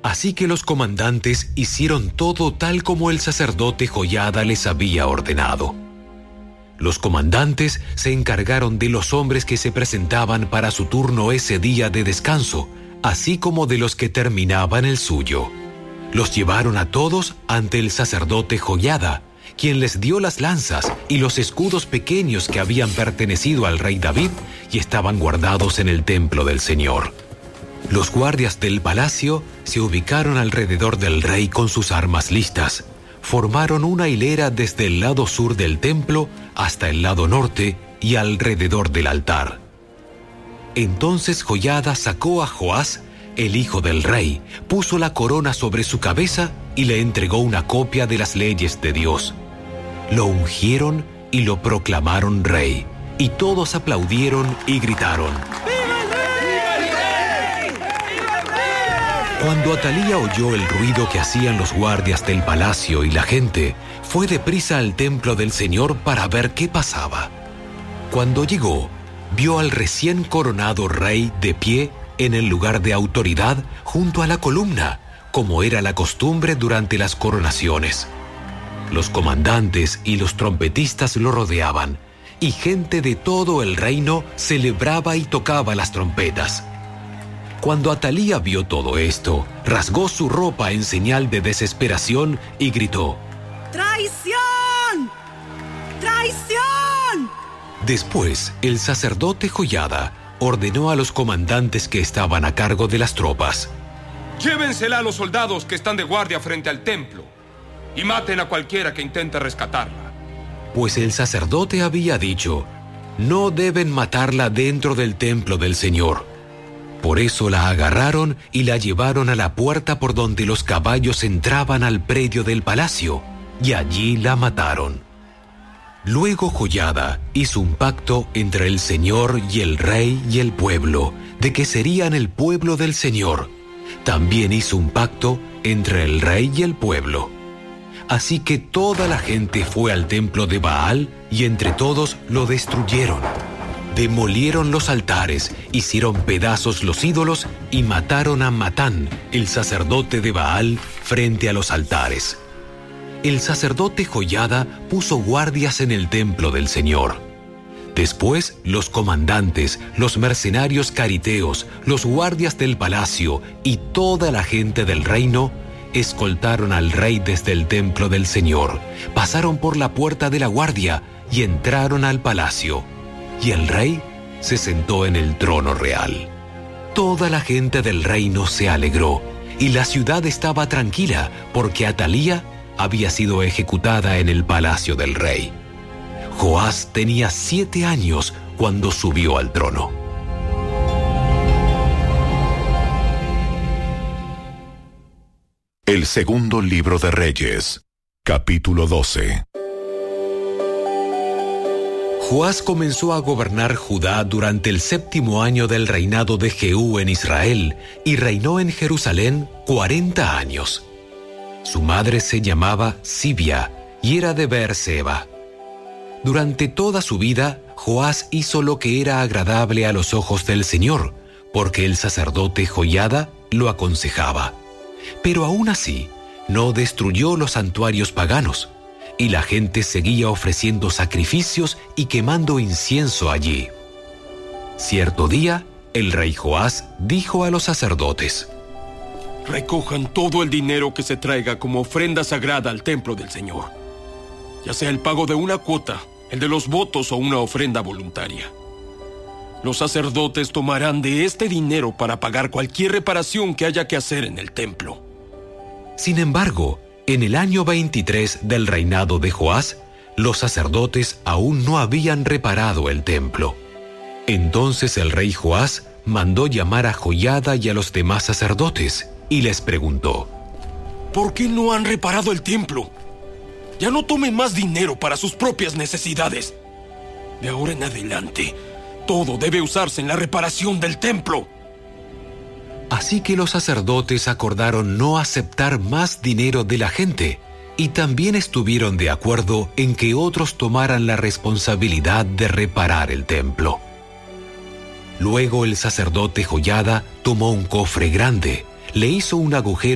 Así que los comandantes hicieron todo tal como el sacerdote Joiada les había ordenado. Los comandantes se encargaron de los hombres que se presentaban para su turno ese día de descanso, así como de los que terminaban el suyo. Los llevaron a todos ante el sacerdote Joiada, quien les dio las lanzas y los escudos pequeños que habían pertenecido al rey David y estaban guardados en el templo del Señor. Los guardias del palacio se ubicaron alrededor del rey con sus armas listas. Formaron una hilera desde el lado sur del templo hasta el lado norte y alrededor del altar. Entonces Joiada sacó a Joás, el hijo del rey, puso la corona sobre su cabeza y le entregó una copia de las leyes de Dios. Lo ungieron y lo proclamaron rey, y todos aplaudieron y gritaron: Cuando Atalía oyó el ruido que hacían los guardias del palacio y la gente, fue deprisa al templo del Señor para ver qué pasaba. Cuando llegó, vio al recién coronado rey de pie en el lugar de autoridad junto a la columna, como era la costumbre durante las coronaciones. Los comandantes y los trompetistas lo rodeaban, y gente de todo el reino celebraba y tocaba las trompetas. Cuando Atalía vio todo esto, rasgó su ropa en señal de desesperación y gritó: ¡Traición! ¡Traición! Después, el sacerdote Joiada ordenó a los comandantes que estaban a cargo de las tropas: Llévensela a los soldados que están de guardia frente al templo y maten a cualquiera que intente rescatarla. Pues el sacerdote había dicho: no deben matarla dentro del templo del Señor. Por eso la agarraron y la llevaron a la puerta por donde los caballos entraban al predio del palacio, y allí la mataron. Luego Joiada hizo un pacto entre el Señor y el rey y el pueblo, de que serían el pueblo del Señor. También hizo un pacto entre el rey y el pueblo. Así que toda la gente fue al templo de Baal y entre todos lo destruyeron. Demolieron los altares, hicieron pedazos los ídolos y mataron a Matán, el sacerdote de Baal, frente a los altares. El sacerdote Joiada puso guardias en el templo del Señor. Después, los comandantes, los mercenarios cariteos, los guardias del palacio y toda la gente del reino escoltaron al rey desde el templo del Señor, pasaron por la puerta de la guardia y entraron al palacio. Y el rey se sentó en el trono real. Toda la gente del reino se alegró, y la ciudad estaba tranquila porque Atalía había sido ejecutada en el palacio del rey. Joás tenía 7 años cuando subió al trono. El segundo libro de Reyes, capítulo 12. Joás comenzó a gobernar Judá durante el 7º año del reinado de Jehú en Israel y reinó en Jerusalén 40 años. Su madre se llamaba Sibia y era de Beerseba. Durante toda su vida, Joás hizo lo que era agradable a los ojos del Señor, porque el sacerdote Joiada lo aconsejaba. Pero aún así, no destruyó los santuarios paganos, y la gente seguía ofreciendo sacrificios y quemando incienso allí. Cierto día, el rey Joás dijo a los sacerdotes: recojan todo el dinero que se traiga como ofrenda sagrada al templo del Señor, ya sea el pago de una cuota, el de los votos o una ofrenda voluntaria. Los sacerdotes tomarán de este dinero para pagar cualquier reparación que haya que hacer en el templo. Sin embargo, en el año 23 del reinado de Joás, los sacerdotes aún no habían reparado el templo. Entonces el rey Joás mandó llamar a Joiada y a los demás sacerdotes y les preguntó: ¿por qué no han reparado el templo? Ya no tomen más dinero para sus propias necesidades. De ahora en adelante, todo debe usarse en la reparación del templo. Así que los sacerdotes acordaron no aceptar más dinero de la gente y también estuvieron de acuerdo en que otros tomaran la responsabilidad de reparar el templo. Luego el sacerdote Joiada tomó un cofre grande, le hizo un agujero